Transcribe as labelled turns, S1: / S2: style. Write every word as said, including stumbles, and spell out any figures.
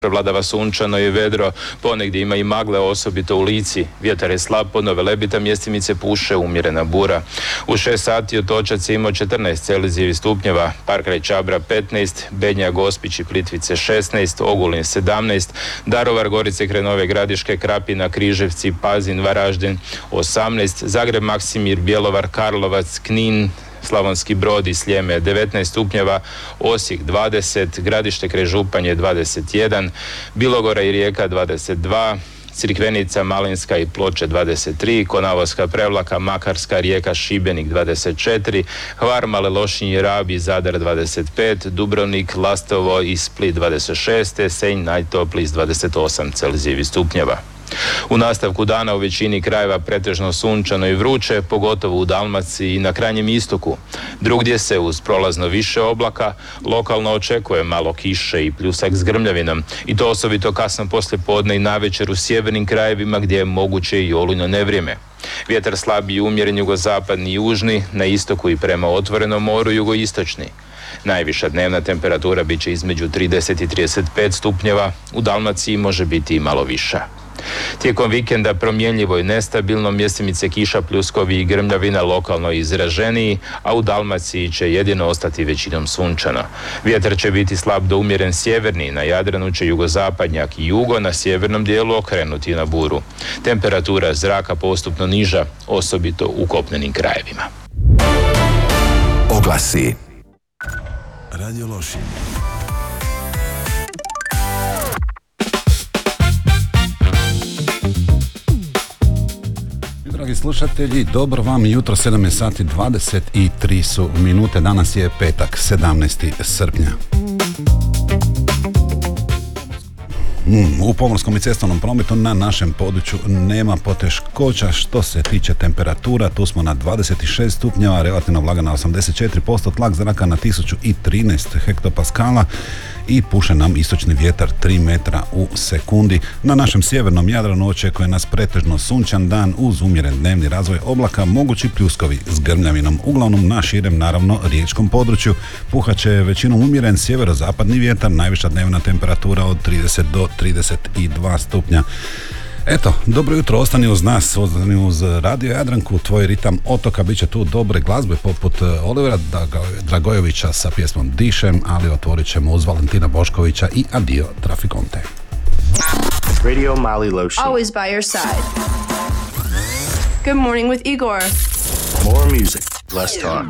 S1: Prevladava sunčano i vedro, ponegdje ima i magle, osobito u Lici. Vjetar je slab, pod Nove Lebita mjestimice puše umjerena bura. U šest sati Otočac je imao četrnaest Celzijevih stupnjeva, Park kraj Čabra petnaest, Bednja, Gospić i Plitvice šesnaest, Ogulin sedamnaest, Daruvar, Gorice, Krenove, Gradiške, Krapina, Križevci, Pazin, Varaždin osamnaest, Zagreb, Maksimir, Bjelovar, Karlovac, Knin, Slavonski Brod i Sljeme devetnaest stupnjeva, Osijek dvadeset, Gradište kraj Županje dvadeset jedan, Bilogora i Rijeka dvadeset dva, Crikvenica, Malinska i Ploče dvadeset tri, Konavoska, Prevlaka, Makarska, Rijeka, Šibenik dvadeset četiri, Hvar, Male Lošinj i Rab i Zadar dvadeset pet, Dubrovnik, Lastovo i Split dvadeset šest, Senj najtopliji s dvadeset osam Celzijevih stupnjeva. U nastavku dana u većini krajeva pretežno sunčano i vruće, pogotovo u Dalmaciji i na krajnjem istoku. Drugdje se uz prolazno više oblaka lokalno očekuje malo kiše i pljusak s grmljavinom, i to osobito kasno poslije podne i navečer u sjevernim krajevima gdje je moguće i olujno nevrijeme. Vjetar slabiji i umjeren jugozapadni i južni, na istoku i prema otvorenom moru jugoistočni. Najviša dnevna temperatura bit će između trideset i trideset pet stupnjeva, u Dalmaciji može biti i malo viša. Tijekom vikenda promjenljivo i nestabilno, mjestimice kiša, pljuskovi i grmljavina lokalno izraženiji, a u Dalmaciji će jedino ostati većinom sunčano. Vjetar će biti slab do umjeren sjeverni, na Jadranu će jugozapadnjak i jugo, na sjevernom dijelu okrenuti na buru. Temperatura zraka postupno niža, osobito u kopnenim krajevima.
S2: Oglasi Radio Lošinj. Dragi slušatelji, dobro vam jutro, sedam je sati dvadeset tri su minute, danas je petak, sedamnaesti srpnja. U pomorskom i cestovnom prometu na našem području nema poteškoća što se tiče temperatura. Tu smo na dvadeset šest stupnjeva, relativna vlaga na osamdeset četiri posto, tlak zraka na tisuću trinaest hektopaskala i puše nam istočni vjetar tri metra u sekundi. Na našem sjevernom Jadranu očekuje nas pretežno sunčan dan uz umjeren dnevni razvoj oblaka, mogući pljuskovi s grmljavinom. Uglavnom na širem, naravno, riječkom području puhaće većinom umjeren sjeverozapadni vjetar, najviša dnevna temperatura od trideset do trideset dva stupnja. Eto, dobro jutro, ostani uz nas, ostani uz Radio Jadranku, tvoj ritam otoka, bit će tu dobre glazbe poput Olivera Dragojevića sa pjesmom Dišem, ali otvorit ćemo uz Valentina Boškovića i Adio Trafikonte.
S3: Radio Mali Lošinj.
S4: Always by your side. Good morning with Igor.
S3: More music, less talk.